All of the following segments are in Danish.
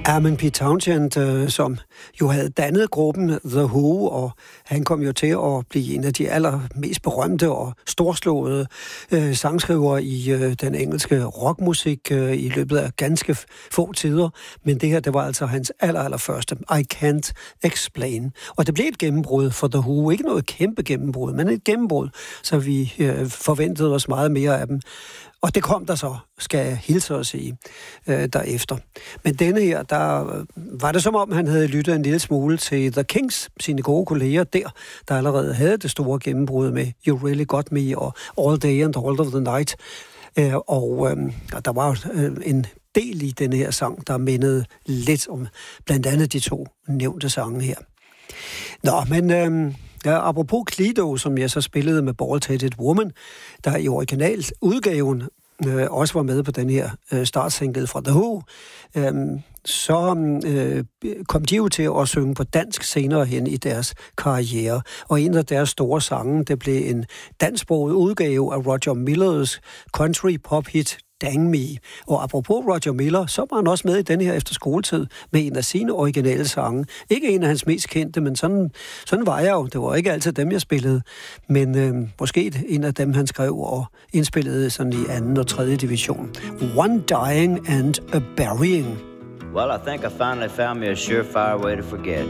Armin P. Townshend, som jo havde dannet gruppen The Who, og han kom jo til at blive en af de allermest berømte og storslåede sangskrivere i den engelske rockmusik i løbet af ganske få tider. Men det her, det var altså hans allerførste, I Can't Explain. Og det blev et gennembrud for The Who. Ikke noget kæmpe gennembrud, men et gennembrud, så vi forventede os meget mere af dem. Og det kom der så, skal jeg hilse at sige, derefter. Men denne her, der var det som om, han havde lyttet en lille smule til The Kings, sine gode kolleger der allerede havde det store gennembrud med You Really Got Me og All Day and All of the Night. Og der var en del i denne her sang, der mindede lidt om blandt andet de to nævnte sange her. Nå, men apropos Cledo, som jeg så spillede med Bald-Headed Woman, der i originaludgaven også var med på den her startsingle fra The Who, så kom de jo til at synge på dansk senere hen i deres karriere. Og en af deres store sange, det blev en dansksproget udgave af Roger Millers country pop hit Dang Me. Og apropos Roger Miller, så var han også med i den her efter skoletid med en af sine originale sange. Ikke en af hans mest kendte, men sådan var jeg jo. Det var ikke altid dem, jeg spillede. Men måske en af dem, han skrev og indspillede sådan i 2. og 3. division. One Dying and a Burying. Well, I think I finally found me a surefire way to forget.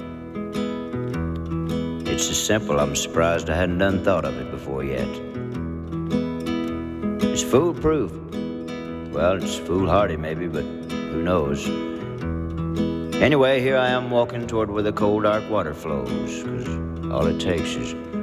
It's so simple, I'm surprised I hadn't done thought of it before yet. It's foolproof. Well, it's foolhardy maybe, but who knows? Anyway, here I am walking toward where the cold dark water flows, 'cause all it takes is